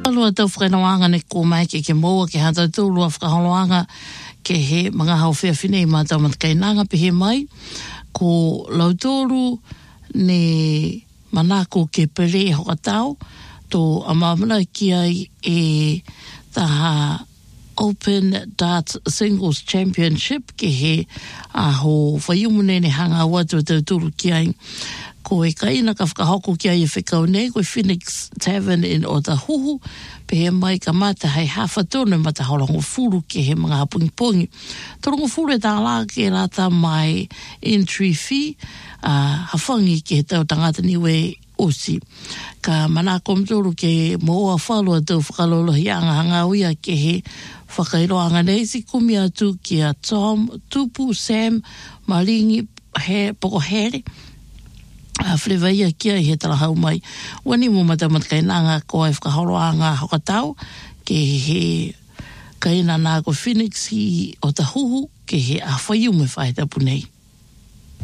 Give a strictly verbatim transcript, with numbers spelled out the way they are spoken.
Alua tau whakanoanga ne ko mai ke ke moa ke hata tūlua whakaholoanga ke he mga hau whea whinei mā tau matakainanga pe he mai ko lautoro ne manako ke pere hokatau tō amamana ki ai e taha Open Darts Singles Championship ke he aho whaiumune ne hanga watu tau tūru ki ai ko e kaina ka whakahoko ki ai e whekau nei ko Phoenix Tavern in Otahuhu pe he mai ka mata hei hawha tōne mata horongo furu ke he mga hapungipongi. Torongo furu e tā lā ke rata mai entry fee uh, hawhangi ke he tau tangata niwe osi. Ka manako mtoro ke moa whalua tau whakalolohi anga hanga uia ke he whakairoanga nei si kumi atu ki a Tom, Tupu, Sam, Maringi, he, Poko Here. A whlewaia kia i he tarahau mai. Wani mo matamatakai ko ai whakahoroanga hokatau ke he kaina nā ko Phoenix i Otahuhu ke he a whaiume whaita punei.